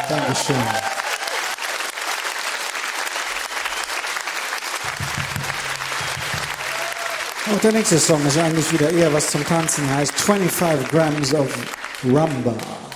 Dankeschön. Und der nächste Song ist eigentlich wieder eher was zum Tanzen, heißt 25 Grams of Rumba.